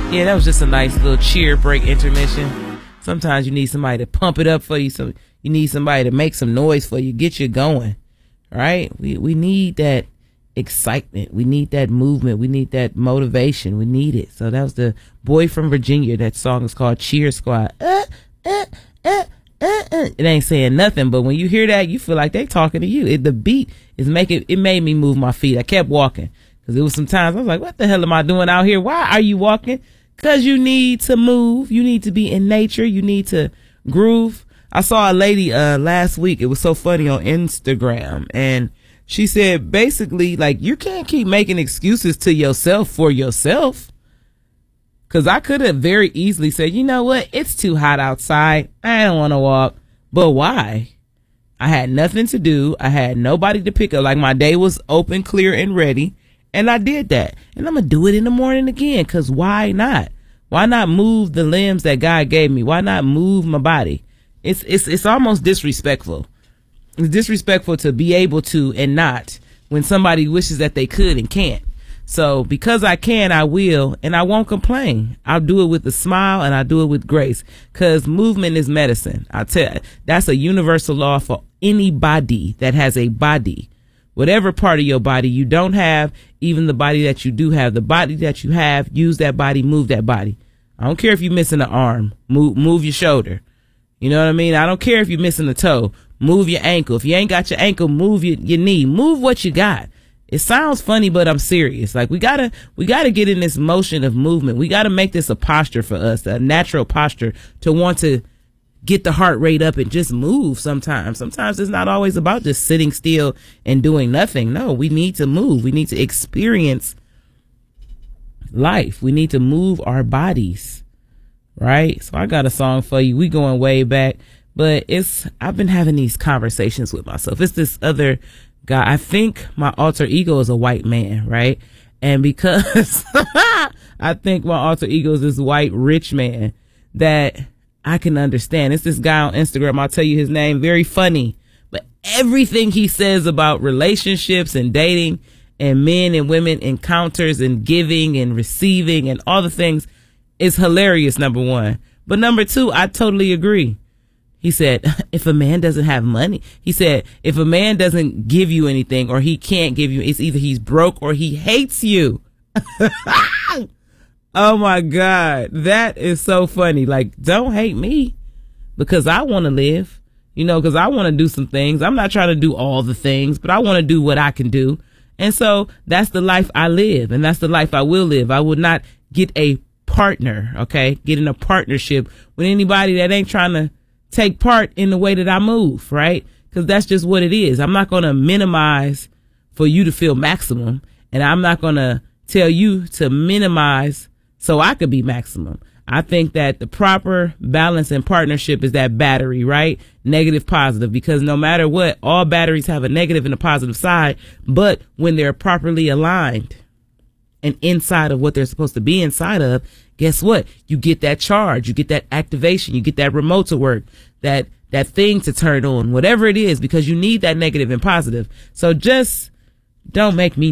Yeah, that was just a nice little cheer break intermission. Sometimes you need somebody to pump it up for you. So you need somebody to make some noise for you, get you going. Right? We need that excitement. We need that movement. We need that motivation. We need it. So that was the Boy from Virginia. That song is called Cheer Squad. It ain't saying nothing, but when you hear that, you feel like they talking to you. The beat is it made me move my feet. I kept walking because it was some times I was like, what the hell am I doing out here? Why are you walking? Because you need to move. You need to be in nature. You need to groove. I saw a lady last week. It was so funny on Instagram. And she said basically, like, you can't keep making excuses to yourself for yourself. Because I could have very easily said, you know what? It's too hot outside. I don't want to walk. But why? I had nothing to do. I had nobody to pick up. Like, my day was open, clear, and ready. And I did that. And I'm going to do it in the morning again. Because why not? Why not move the limbs that God gave me? Why not move my body? It's almost disrespectful. It's disrespectful to be able to and not when somebody wishes that they could and can't. So because I can, I will, and I won't complain. I'll do it with a smile and I'll do it with grace, because movement is medicine. I tell you, that's a universal law for anybody that has a body. Whatever part of your body you don't have, even the body that you do have, the body that you have, use that body, move that body. I don't care if you're missing an arm, move your shoulder. You know what I mean? I don't care if you're missing a toe, move your ankle. If you ain't got your ankle, move your knee, move what you got. It sounds funny, but I'm serious. Like, we gotta get in this motion of movement. We gotta make this a posture for us, a natural posture to want to get the heart rate up and just move sometimes. Sometimes it's not always about just sitting still and doing nothing. No, we need to move. We need to experience life. We need to move our bodies, right? So I got a song for you. We going way back, but I've been having these conversations with myself. It's this other guy. I think my alter ego is a white man, right? And because I think my alter ego is this white rich man that I can understand. It's this guy on Instagram. I'll tell you his name. Very funny. But everything he says about relationships and dating and men and women encounters and giving and receiving and all the things is hilarious, number one. But number two, I totally agree. He said, if a man doesn't have money, he said, if a man doesn't give you anything or he can't give you, it's either he's broke or he hates you. Oh my God. That is so funny. Like, don't hate me because I want to live, because I want to do some things. I'm not trying to do all the things, but I want to do what I can do. And so that's the life I live, and that's the life I will live. I would not get a partner, okay? Get in a partnership with anybody that ain't trying to take part in the way that I move, right? Because that's just what it is. I'm not going to minimize for you to feel maximum, and I'm not going to tell you to minimize so I could be maximum. I think that the proper balance and partnership is that battery, right? Negative, positive, because no matter what, all batteries have a negative and a positive side. But when they're properly aligned and inside of what they're supposed to be inside of, guess what? You get that charge, you get that activation, you get that remote to work, that thing to turn on, whatever it is, because you need that negative and positive. So just don't make me